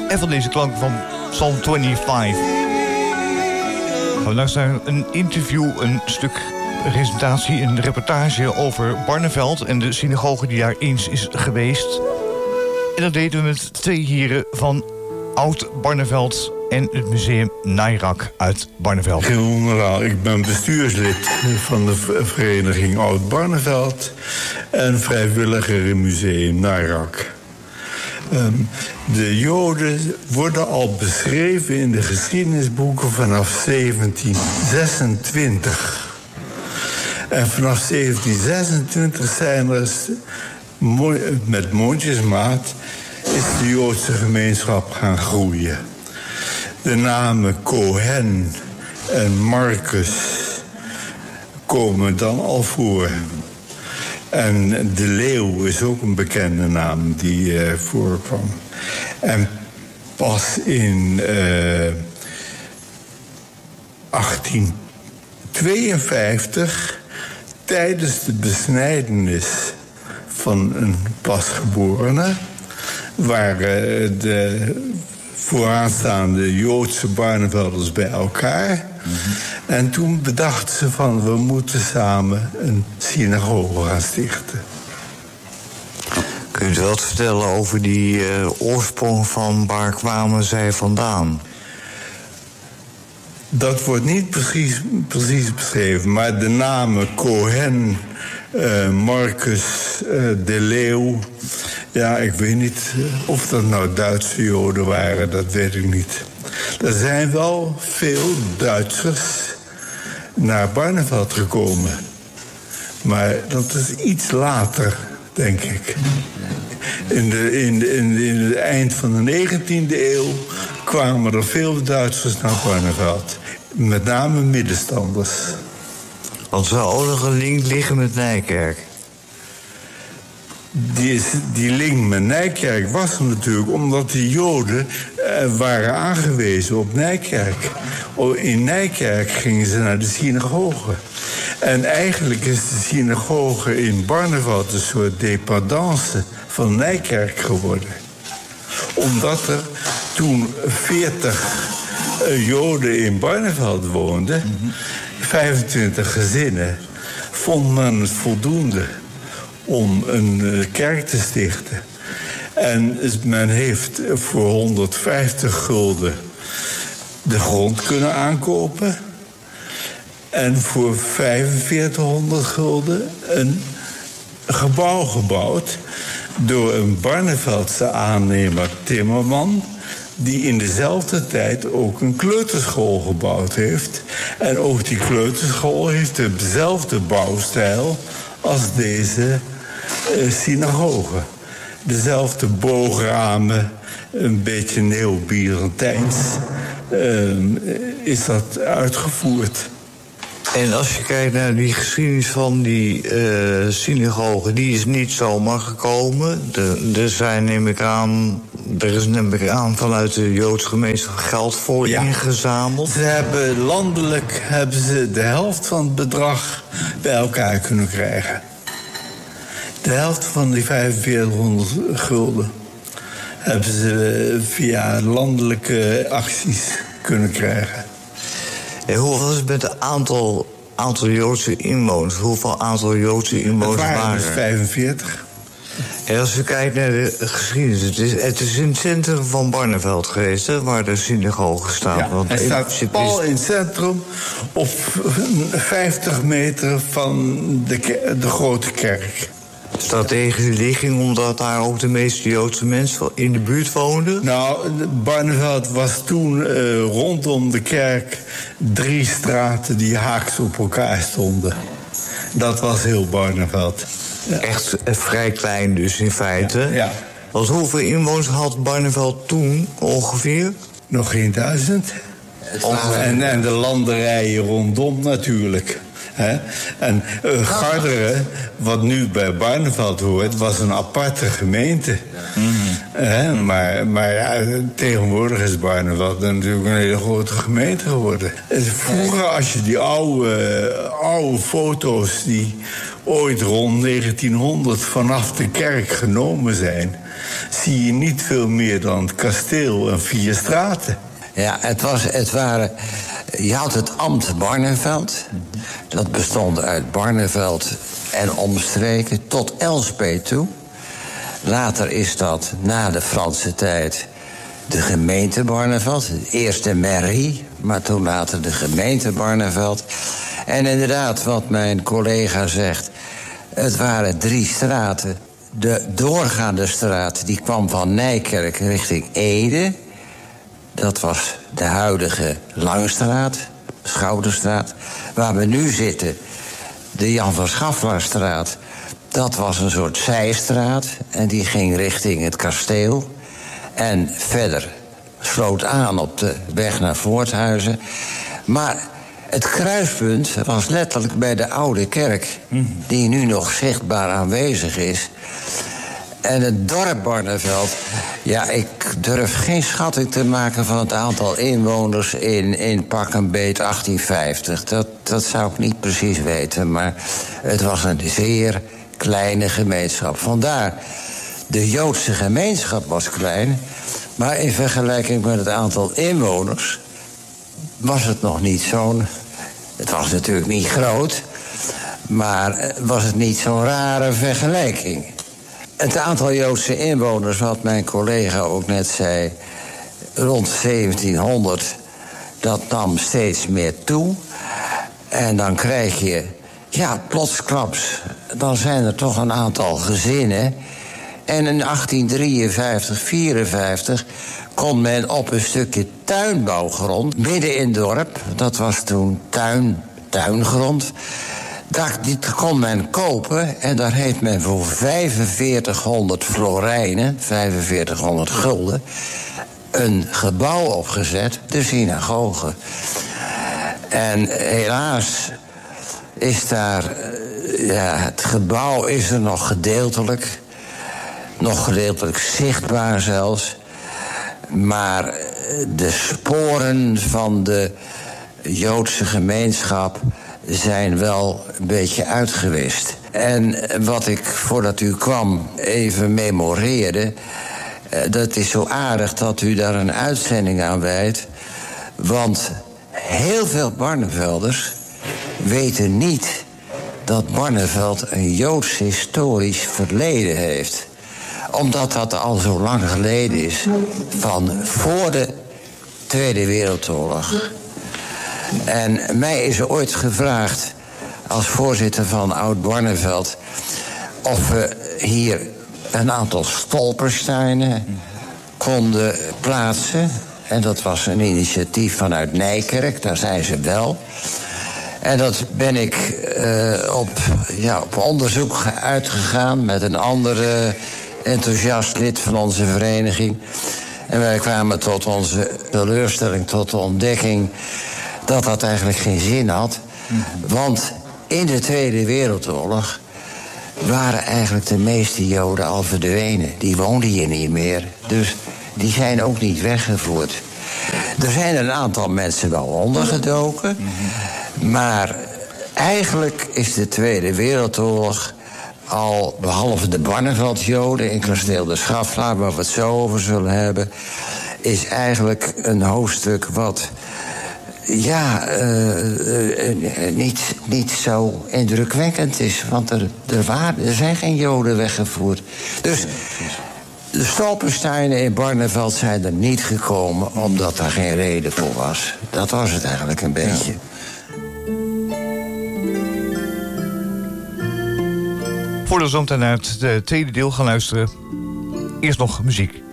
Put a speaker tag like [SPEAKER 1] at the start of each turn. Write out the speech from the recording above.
[SPEAKER 1] En van deze klank van Psalm 25. Gaan we luisteren naar een interview, een stuk presentatie, een reportage over Barneveld en de synagoge die daar eens is geweest. En dat deden we met 2 heren van Oud-Barneveld en het museum Nairac uit Barneveld.
[SPEAKER 2] Generaal, ik ben bestuurslid van de vereniging Oud-Barneveld en vrijwilliger in museum Nairac. De Joden worden al beschreven in de geschiedenisboeken vanaf 1726. En vanaf 1726 zijn er, met mondjesmaat, is de Joodse gemeenschap gaan groeien. De namen Cohen en Marcus komen dan al voor. En de Leeuw is ook een bekende naam die voorkwam. En pas in 1852, tijdens de besnijdenis van een pasgeborene, waren de vooraanstaande Joodse Barnevelders bij elkaar. En toen bedachten ze van, we moeten samen een synagoge gaan stichten.
[SPEAKER 3] Kunt u wat vertellen over die oorsprong van waar kwamen zij vandaan?
[SPEAKER 2] Dat wordt niet precies beschreven, maar de namen Cohen, Marcus, de Leeuw, ja, ik weet niet of dat nou Duitse Joden waren, dat weet ik niet. Er zijn wel veel Duitsers naar Barneveld gekomen. Maar dat is iets later, denk ik. In het eind van de 19e eeuw kwamen er veel Duitsers naar Barneveld. Met name middenstanders.
[SPEAKER 3] Want zou ook nog een link liggen met Nijkerk?
[SPEAKER 2] Die link met Nijkerk was er natuurlijk omdat de Joden waren aangewezen op Nijkerk. In Nijkerk gingen ze naar de synagoge. En eigenlijk is de synagoge in Barneveld een soort dépendance van Nijkerk geworden. Omdat er toen 40 Joden in Barneveld woonden, 25 gezinnen, vond men het voldoende om een kerk te stichten. En men heeft voor 150 gulden de grond kunnen aankopen. En voor 4500 gulden een gebouw gebouwd door een Barneveldse aannemer, Timmerman, die in dezelfde tijd ook een kleuterschool gebouwd heeft. En ook die kleuterschool heeft dezelfde bouwstijl als deze synagoge. Dezelfde boogramen, een beetje neobyzantijns, is dat uitgevoerd.
[SPEAKER 3] En als je kijkt naar die geschiedenis van die synagoge, die is niet zomaar gekomen. Er is neem ik aan vanuit de Joodse gemeenschap geld voor ingezameld.
[SPEAKER 2] Ze hebben landelijk de helft van het bedrag bij elkaar kunnen krijgen. De helft van die 4500 gulden hebben ze via landelijke acties kunnen krijgen.
[SPEAKER 3] En hoe was het met het aantal Joodse inwoners? Hoeveel aantal Joodse inwoners waren er?
[SPEAKER 2] Het waren dus 45.
[SPEAKER 3] En als we kijken naar de geschiedenis, het is in het centrum van Barneveld geweest, hè, waar de synagoge staat.
[SPEAKER 2] Ja,
[SPEAKER 3] want
[SPEAKER 2] hij staat pal in het centrum op 50 meter van de grote kerk.
[SPEAKER 3] Strategische ligging, omdat daar ook de meeste Joodse mensen in de buurt woonden?
[SPEAKER 2] Nou, Barneveld was toen rondom de kerk 3 straten die haaks op elkaar stonden. Dat was heel Barneveld. Ja.
[SPEAKER 3] Echt vrij klein dus in feite.
[SPEAKER 2] Ja.
[SPEAKER 3] Want hoeveel inwoners had Barneveld toen ongeveer?
[SPEAKER 2] Nog geen 1000. En de landerijen rondom natuurlijk. En Garderen, wat nu bij Barneveld hoort, was een aparte gemeente. Maar ja, tegenwoordig is Barneveld natuurlijk een hele grote gemeente geworden. Vroeger, als je die oude foto's die ooit rond 1900 vanaf de kerk genomen zijn, zie je niet veel meer dan het kasteel en 4 straten.
[SPEAKER 4] Ja, je had het ambt Barneveld. Dat bestond uit Barneveld en omstreken tot Elspeet toe. Later is dat, na de Franse tijd, de gemeente Barneveld. Eerst de mairie, maar toen later de gemeente Barneveld. En inderdaad, wat mijn collega zegt, het waren 3 straten. De doorgaande straat die kwam van Nijkerk richting Ede. Dat was de huidige Langstraat, Schouderstraat. Waar we nu zitten, de Jan van Schaffelaarstraat. Dat was een soort zijstraat en die ging richting het kasteel. En verder sloot aan op de weg naar Voorthuizen. Maar het kruispunt was letterlijk bij de oude kerk, die nu nog zichtbaar aanwezig is. En het dorp Barneveld, ja, ik durf geen schatting te maken van het aantal inwoners in pak een beet 1850. Dat zou ik niet precies weten, maar het was een zeer kleine gemeenschap. Vandaar, de Joodse gemeenschap was klein, maar in vergelijking met het aantal inwoners was het nog niet zo'n... Het was natuurlijk niet groot, maar was het niet zo'n rare vergelijking. Het aantal Joodse inwoners, wat mijn collega ook net zei, rond 1700, dat nam steeds meer toe. En dan krijg je, ja, plotsklaps, dan zijn er toch een aantal gezinnen. En in 1853, 54 kon men op een stukje tuinbouwgrond midden in het dorp, dat was toen tuingrond, die kon men kopen en daar heeft men voor 4500 florijnen, 4500 gulden, een gebouw opgezet, de synagoge. En helaas is daar, het gebouw is er nog gedeeltelijk zichtbaar zelfs. Maar de sporen van de Joodse gemeenschap zijn wel een beetje uitgewist. En wat ik, voordat u kwam, even memoreerde, dat is zo aardig dat u daar een uitzending aan wijdt. Want heel veel Barnevelders weten niet dat Barneveld een Joods historisch verleden heeft. Omdat dat al zo lang geleden is, van voor de Tweede Wereldoorlog. En mij is er ooit gevraagd, als voorzitter van Oud-Barneveld, of we hier een aantal stolpersteinen konden plaatsen. En dat was een initiatief vanuit Nijkerk, daar zijn ze wel. En dat ben ik op onderzoek uitgegaan met een andere enthousiast lid van onze vereniging. En wij kwamen tot onze teleurstelling, tot de ontdekking dat dat eigenlijk geen zin had. Want in de Tweede Wereldoorlog waren eigenlijk de meeste Joden al verdwenen. Die woonden hier niet meer. Dus die zijn ook niet weggevoerd. Er zijn een aantal mensen wel ondergedoken. Maar eigenlijk is de Tweede Wereldoorlog al, behalve de Barneveldjoden in Kasteel de Schaffelaar, waar we het zo over zullen hebben, is eigenlijk een hoofdstuk wat niet zo indrukwekkend is. Want er zijn geen Joden weggevoerd. Dus de stolpersteinen in Barneveld zijn er niet gekomen omdat daar geen reden voor was. Dat was het eigenlijk een beetje.
[SPEAKER 1] Voordat we zo meteen naar het tweede deel gaan luisteren, eerst nog muziek.